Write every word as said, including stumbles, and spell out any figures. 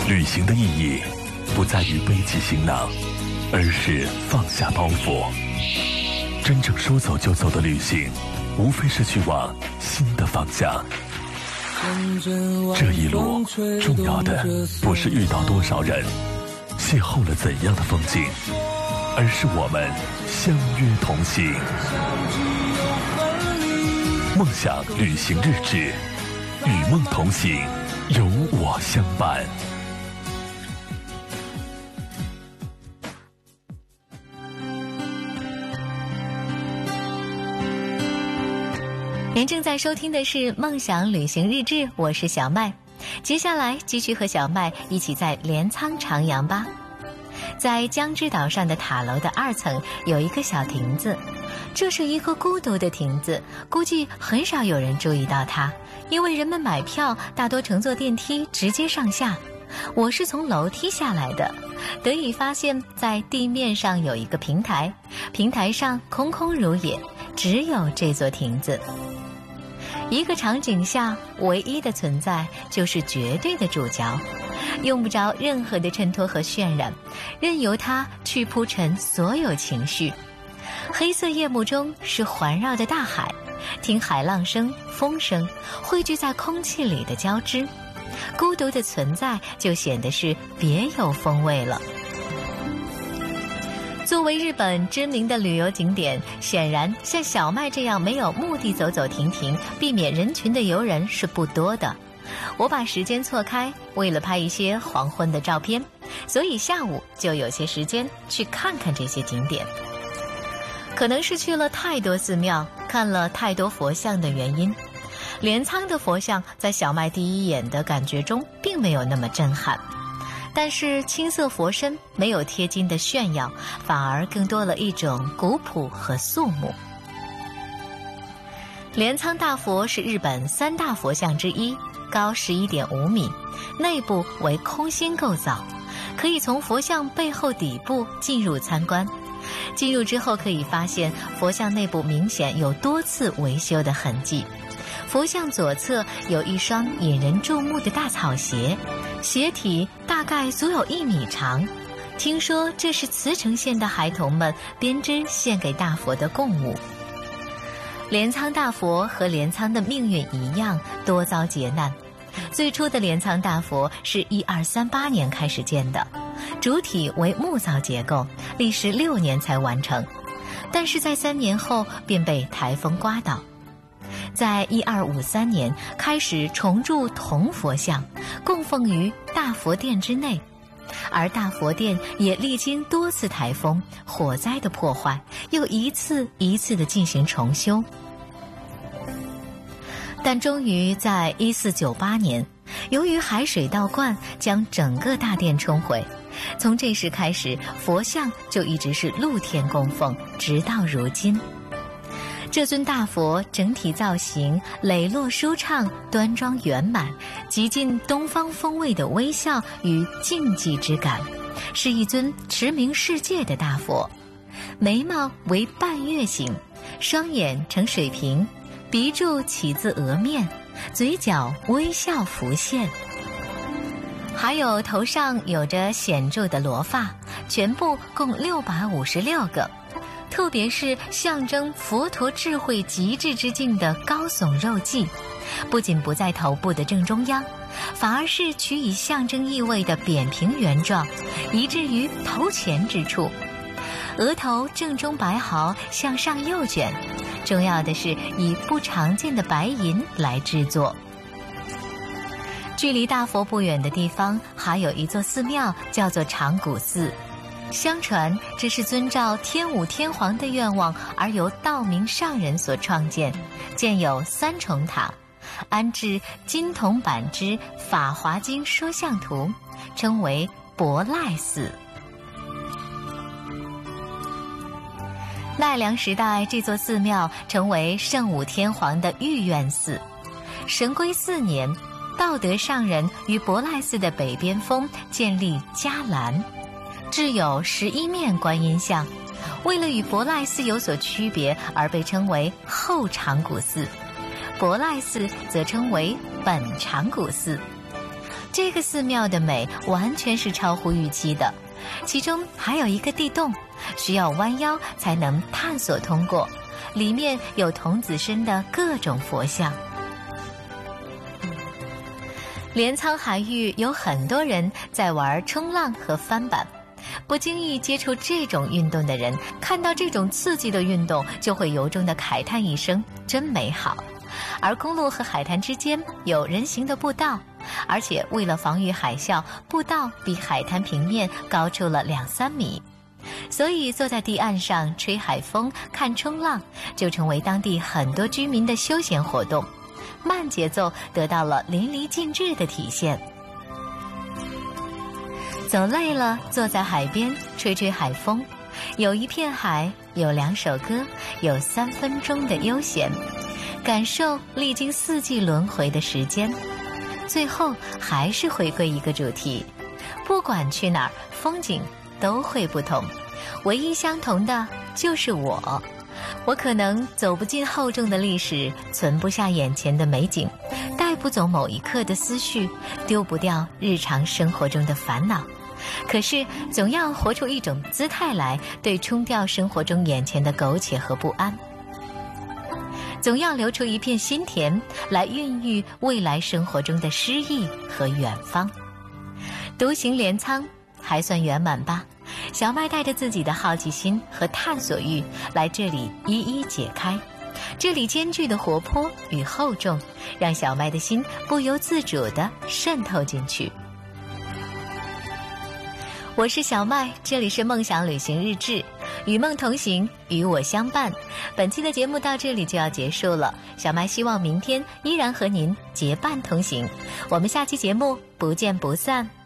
旅行的意义不在于背起行囊，而是放下包袱。真正说走就走的旅行，无非是去往新的方向。这一路重要的不是遇到多少人，邂逅了怎样的风景，而是我们相约同行。梦想旅行日志，与梦同行，有我相伴。 您正在收听的是《梦想旅行日志》，我是小麦。接下来继续和小麦一起在镰仓徜徉吧。在江之岛上的塔楼的二层有一个小亭子，这是一个孤独的亭子，估计很少有人注意到它，因为人们买票大多乘坐电梯直接上下。我是从楼梯下来的，得以发现在地面上有一个平台，平台上空空如也，只有这座亭子。一个场景下唯一的存在就是绝对的主角，用不着任何的衬托和渲染，任由它去铺陈所有情绪。黑色夜幕中是环绕的大海，听海浪声、风声汇聚在空气里的交织，孤独的存在就显得是别有风味了。作为日本知名的旅游景点，显然像小麦这样没有目的走走停停、避免人群的游人是不多的。我把时间错开，为了拍一些黄昏的照片，所以下午就有些时间去看看这些景点。可能是去了太多寺庙，看了太多佛像的原因，镰仓的佛像在小麦第一眼的感觉中并没有那么震撼。但是青色佛身没有贴金的炫耀，反而更多了一种古朴和肃穆。镰仓大佛是日本三大佛像之一，高 十一点五米，内部为空心构造，可以从佛像背后底部进入参观。进入之后可以发现佛像内部明显有多次维修的痕迹。佛像左侧有一双引人注目的大草鞋，鞋体大概足有一米长，听说这是茨城县的孩童们编织献给大佛的供物。镰仓大佛和镰仓的命运一样，多遭劫难。最初的镰仓大佛是一二三八年开始建的，主体为木造结构，历时六年才完成，但是在三年后便被台风刮倒。在一二五三年开始重铸铜佛像，供奉于大佛殿之内，而大佛殿也历经多次台风、火灾的破坏，又一次一次地进行重修。但终于在一四九八年，由于海水倒灌将整个大殿冲毁，从这时开始佛像就一直是露天供奉，直到如今。这尊大佛整体造型磊落舒畅，端庄圆满，极尽东方风味的微笑与静寂之感，是一尊驰名世界的大佛。眉毛为半月形，双眼呈水平，鼻柱起自额面，嘴角微笑浮现，还有头上有着显著的罗发，全部共六百五十六个。特别是象征佛陀智慧极致之境的高耸肉髻，不仅不在头部的正中央，反而是取以象征意味的扁平圆状，移至于头前之处。额头正中白毫向上右卷，重要的是以不常见的白银来制作。距离大佛不远的地方还有一座寺庙，叫做长谷寺。相传这是遵照天武天皇的愿望而由道明上人所创建，建有三重塔，安置金铜版之《法华经》说像图，称为博赖寺。奈良时代，这座寺庙成为圣武天皇的御苑寺。神龟四年，道德上人于博赖寺的北边峰建立伽蓝，置有十一面观音像，为了与博赖寺有所区别而被称为后长谷寺，博赖寺则称为本长谷寺。 这个寺庙的美完全是超乎预期的，其中还有一个地洞，需要弯腰才能探索通过，里面有童子身的各种佛像。镰仓海域有很多人在玩冲浪和翻板，不经意接触这种运动的人，看到这种刺激的运动，就会由衷地慨叹一声，真美好。而公路和海滩之间有人行的步道，而且为了防御海啸，步道比海滩平面高出了两三米，所以坐在堤岸上吹海风、看冲浪，就成为当地很多居民的休闲活动。慢节奏得到了淋漓尽致的体现。走累了，坐在海边吹吹海风，有一片海，有两首歌，有三分钟的悠闲，感受历经四季轮回的时间。最后还是回归一个主题，不管去哪儿，风景都会不同，唯一相同的就是我。我可能走不进厚重的历史，存不下眼前的美景，带不走某一刻的思绪，丢不掉日常生活中的烦恼，可是总要活出一种姿态来，对冲掉生活中眼前的苟且和不安，总要留出一片心田来孕育未来生活中的诗意和远方。独行镰仓还算圆满吧，小麦带着自己的好奇心和探索欲来这里一一解开，这里兼具的活泼与厚重，让小麦的心不由自主地渗透进去。我是小麦，这里是梦想旅行日志，与梦同行，与我相伴。本期的节目到这里就要结束了，小麦希望明天依然和您结伴同行，我们下期节目不见不散。